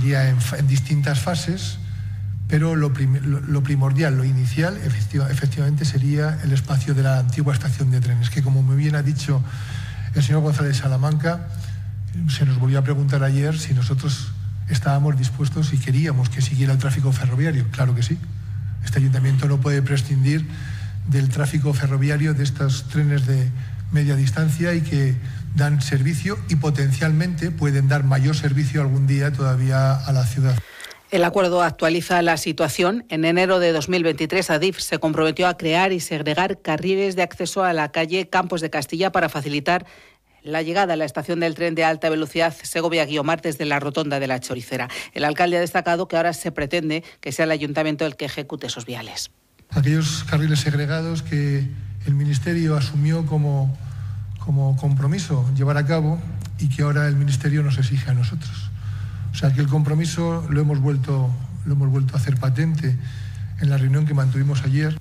sería en distintas fases, pero lo primordial, lo inicial, efectivamente sería el espacio de la antigua estación de trenes, que como muy bien ha dicho el señor González Salamanca, se nos volvió a preguntar ayer si nosotros estábamos dispuestos y queríamos que siguiera el tráfico ferroviario. Claro que sí. Este ayuntamiento no puede prescindir del tráfico ferroviario de estos trenes de media distancia y que dan servicio y potencialmente pueden dar mayor servicio algún día todavía a la ciudad. El acuerdo actualiza la situación. En enero de 2023, Adif se comprometió a crear y segregar carriles de acceso a la calle Campos de Castilla para facilitar la llegada a la estación del tren de alta velocidad Segovia-Guiomar desde la rotonda de la Choricera. El alcalde ha destacado que ahora se pretende que sea el ayuntamiento el que ejecute esos viales. Aquellos carriles segregados que el Ministerio asumió como compromiso llevar a cabo y que ahora el Ministerio nos exige a nosotros. O sea que el compromiso lo hemos vuelto a hacer patente en la reunión que mantuvimos ayer.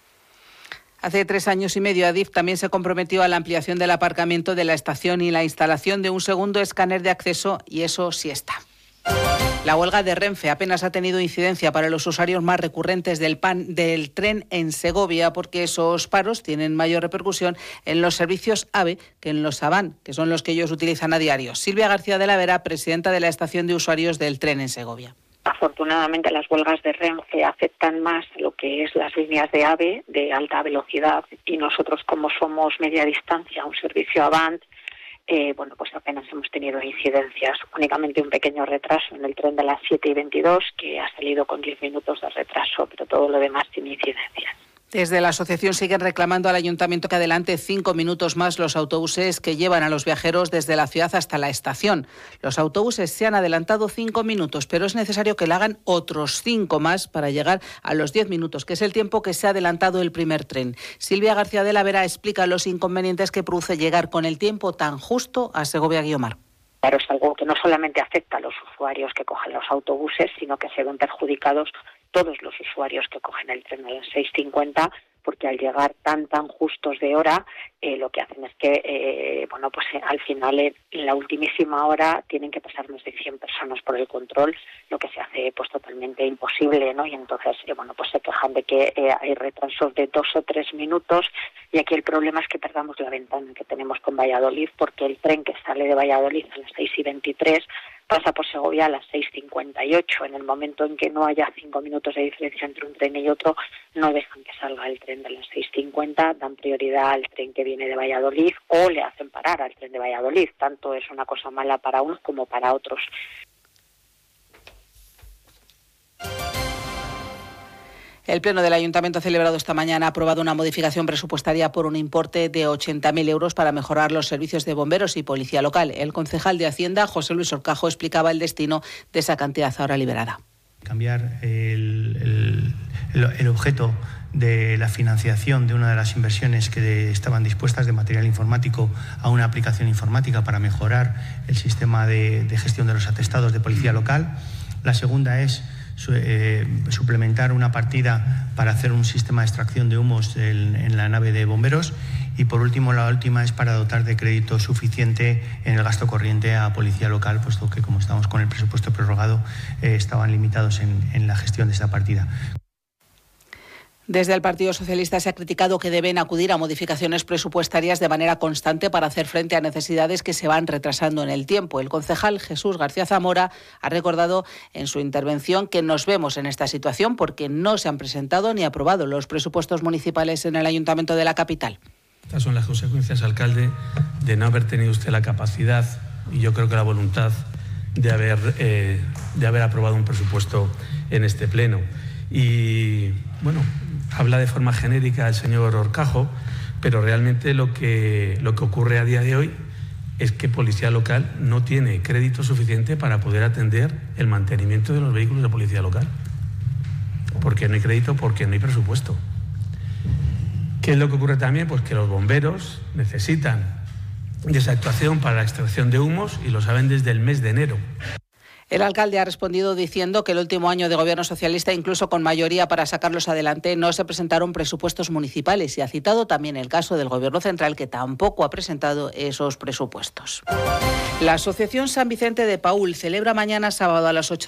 Hace 3 años y medio, Adif también se comprometió a la ampliación del aparcamiento de la estación y la instalación de un segundo escáner de acceso, y eso sí está. La huelga de Renfe apenas ha tenido incidencia para los usuarios más recurrentes del tren en Segovia, porque esos paros tienen mayor repercusión en los servicios AVE que en los AVAN, que son los que ellos utilizan a diario. Silvia García de la Vera, presidenta de la estación de usuarios del tren en Segovia. Afortunadamente las huelgas de Renfe afectan más lo que es las líneas de AVE de alta velocidad, y nosotros, como somos media distancia, un servicio Avant, pues apenas hemos tenido incidencias. Únicamente un pequeño retraso en el tren de las 7:22, que ha salido con 10 minutos de retraso, pero todo lo demás tiene incidencias. Desde la asociación siguen reclamando al ayuntamiento que adelante 5 minutos más los autobuses que llevan a los viajeros desde la ciudad hasta la estación. Los autobuses se han adelantado 5 minutos, pero es necesario que le hagan otros 5 más para llegar a los 10 minutos, que es el tiempo que se ha adelantado el primer tren. Silvia García de la Vera explica los inconvenientes que produce llegar con el tiempo tan justo a Segovia-Guiomar. Claro, es algo que no solamente afecta a los usuarios que cogen los autobuses, sino que se ven perjudicados todos los usuarios que cogen el tren a las 6:50, porque al llegar tan justos de hora, lo que hacen es que, al final, en la ultimísima hora, tienen que pasar más de 100 personas por el control, lo que se hace pues totalmente imposible, ¿no? Y entonces, se quejan de que hay retrasos de 2 o 3 minutos, y aquí el problema es que perdamos la ventana que tenemos con Valladolid, porque el tren que sale de Valladolid a las 6:23 pasa por Segovia a las 6:58. En el momento en que no haya 5 minutos de diferencia entre un tren y otro, no dejan que salga el tren de las 6:50, dan prioridad al tren que viene de Valladolid o le hacen parar al tren de Valladolid. Tanto es una cosa mala para unos como para otros. El Pleno del Ayuntamiento celebrado esta mañana ha aprobado una modificación presupuestaria por un importe de 80.000 euros para mejorar los servicios de bomberos y policía local. El concejal de Hacienda, José Luis Orcajo, explicaba el destino de esa cantidad ahora liberada. Cambiar el objeto de la financiación de una de las inversiones que estaban dispuestas de material informático a una aplicación informática para mejorar el sistema de gestión de los atestados de policía local. La segunda es suplementar una partida para hacer un sistema de extracción de humos en la nave de bomberos, y por último, la última es para dotar de crédito suficiente en el gasto corriente a policía local, puesto que, como estamos con el presupuesto prorrogado, estaban limitados en la gestión de esa partida. Desde el Partido Socialista se ha criticado que deben acudir a modificaciones presupuestarias de manera constante para hacer frente a necesidades que se van retrasando en el tiempo. El concejal Jesús García Zamora ha recordado en su intervención que nos vemos en esta situación porque no se han presentado ni aprobado los presupuestos municipales en el Ayuntamiento de la capital. Estas son las consecuencias, alcalde, de no haber tenido usted la capacidad y yo creo que la voluntad de haber aprobado un presupuesto en este pleno. Y bueno, habla de forma genérica el señor Orcajo, pero realmente lo que ocurre a día de hoy es que Policía Local no tiene crédito suficiente para poder atender el mantenimiento de los vehículos de Policía Local. Porque no hay crédito, porque no hay presupuesto. ¿Qué es lo que ocurre también? Pues que los bomberos necesitan de esa actuación para la extracción de humos y lo saben desde el mes de enero. El alcalde ha respondido diciendo que el último año de gobierno socialista, incluso con mayoría para sacarlos adelante, no se presentaron presupuestos municipales, y ha citado también el caso del gobierno central, que tampoco ha presentado esos presupuestos. La Asociación San Vicente de Paúl celebra mañana sábado a las 8